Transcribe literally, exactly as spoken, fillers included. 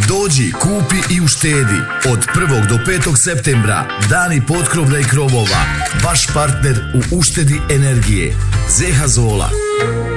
Dođi, kupi i uštedi. Od prvog do petog septembra dani potkrovna i krovova. Vaš partner u uštedi energije. Zeha Zola.